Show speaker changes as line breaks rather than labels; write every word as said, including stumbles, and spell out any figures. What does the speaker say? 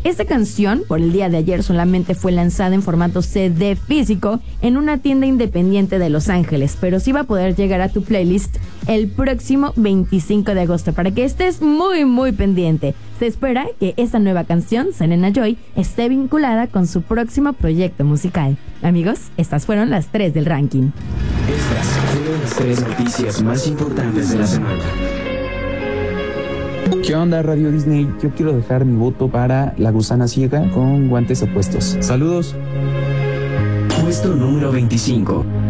Esta canción, por el día de ayer, solamente fue lanzada en formato C D físico en una tienda independiente de Los Ángeles, pero sí va a poder llegar a tu playlist el próximo veinticinco de agosto, para que estés muy muy pendiente. Se espera que esta nueva canción, Selena Joy, esté vinculada con su próximo proyecto musical. Amigos, estas fueron las tres del ranking.
Estas fueron las tres noticias más importantes de la semana.
¿Qué onda, Radio Disney? Yo quiero dejar mi voto para La Gusana Ciega con guantes opuestos. Saludos.
Puesto número veinticinco.